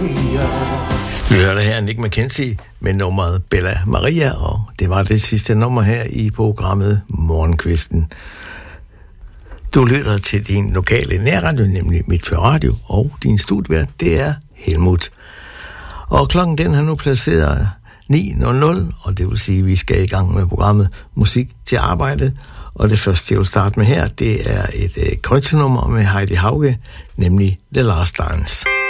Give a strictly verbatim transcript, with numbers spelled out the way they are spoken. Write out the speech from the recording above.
Maria. Vi hørte her Nick McKenzie med nummeret Bella Maria, og det var det sidste nummer her i programmet Morgenkvisten. Du lytter til din lokale nærradio, nemlig Midtfyn Radio, og din studievært, det er Helmut. Og klokken den har nu placeret ni nul nul, og det vil sige, at vi skal i gang med programmet Musik til Arbejde. Og det første, jeg vil starte med her, det er et øh, krøtsenummer med Heidi Hauge, nemlig The Last Dance.